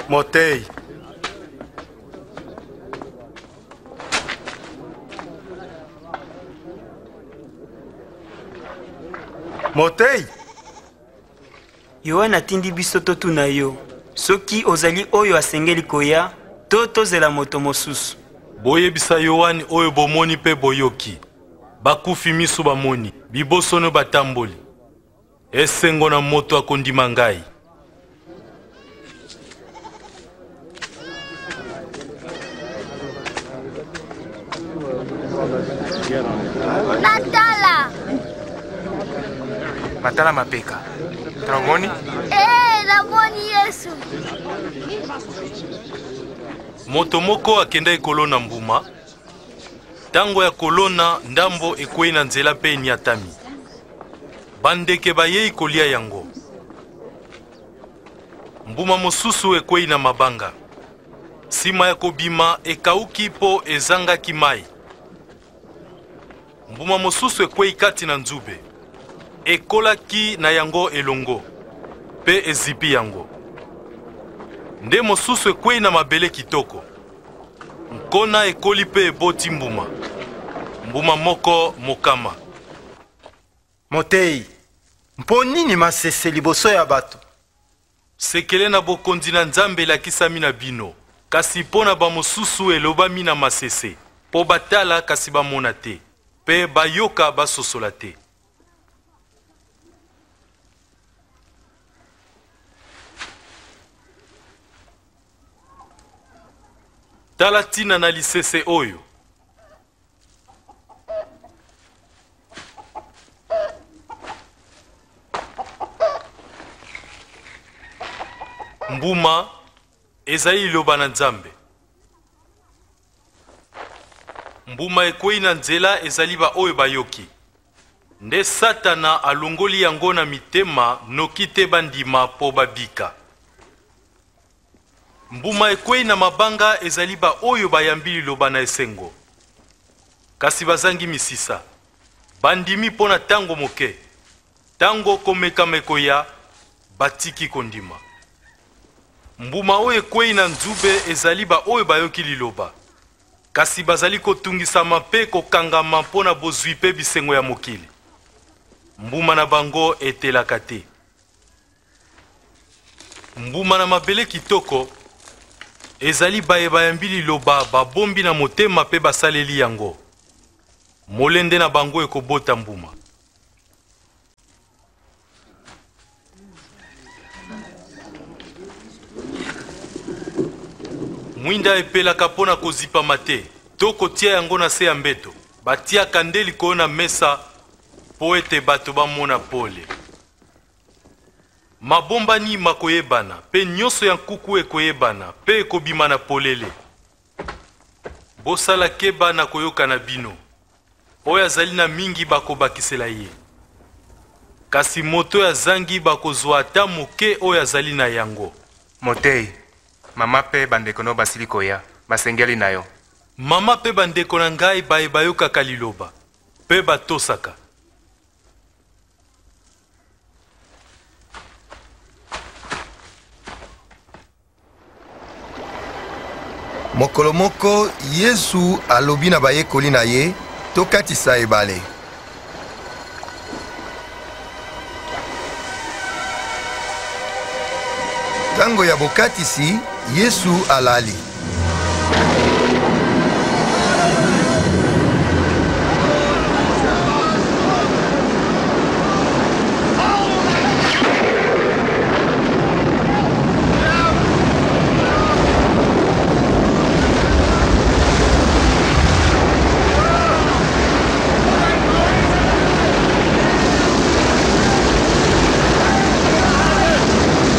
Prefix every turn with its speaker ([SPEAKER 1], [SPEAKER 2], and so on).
[SPEAKER 1] Motei. Motei.
[SPEAKER 2] Yohana atindi biso totuna yo soki ozali oyo asengeli koya to tozela moto mosusu.
[SPEAKER 3] Boyebisa Yohani oyo bomoni pe boyoki. Bakufi miso bamoni, bibosono batamboli. Esengo na moto akondima ngai.
[SPEAKER 4] Matala mapeka. Tromoni?
[SPEAKER 5] Namoni Yesu.
[SPEAKER 3] Moto moko akenda ekolona mbuma. Tango ya kolona ndambo ekwei na nzela pe niatami. Bandeke bayei kolia yango. Mbuma mosusu ekwei na mabanga. Sima ya kobima ekauki po ezangaki mai. Mbuma mosusu ekwei kati na nzube. Ekolaki na yango elongo. Pe ezipi yango. Nde mosusu ekwei na mabele kitoko. Nkona ekoli pe eboti mbuma. Mbuma moko mokama.
[SPEAKER 1] Motei. Mpo nini masese liboso ya bato?
[SPEAKER 3] Sekele na bokonzi na Nzambe elakisami na bino. Kasi mpo na bamosusu elobami na masese. Po batala kasi bamona te. Pe bayoka basosola te. Tala tina na lisese oyo. Mbuma ezali liloba na Nzambe. Mbuma ekwei na nzela ezali ba oyo bayoki. Nde Satana alongoli yango na mitema noki te bandima po babika. Mbuma ekwei na mabanga ezali ba oyo bayambi liloba na esengo. Kasi bazangi misisa. Bandimi pona tango moke. Tango komeka mekoya batiki kondima. Mbuma oyo ekwei na nzube ezali ba oyo bayoki liloba. Kasi bazali kotungisama pe kokangama pona bozwi pe bisengo ya mokili. Mbuma na bango etelaka te. Mbuma na mabele kitoko ezali baye bayambi liloba babombi na motema pe basaleli yango. Molende na bango ekobota mbuma. Mwinda epelaka pona kozipa mate, to kotia yango na se ya mbeto. Batiaka nde likolo na mesa po ete bato bamona pole. Mabomba ni makoyebana, pe nyonso ya nkuku ekoyebana, pe ekobima na polele. Bosala keba na koyoka na bino. Oyo azali na mingi bakobakisela ye. Kasi moto ya zangi bakozwa ata moke oyo azali na yango.
[SPEAKER 4] Motei. Mama pe bandeko no basili koya. Basengeli na yo.
[SPEAKER 3] Mama pe bandeko na ngai baye bayokaka liloba. Pe batosaka.
[SPEAKER 6] Mokolo moko Yesu alobi na bayekoli na ye tokatisa ebale. Tango ya bokatisi Yesu alali.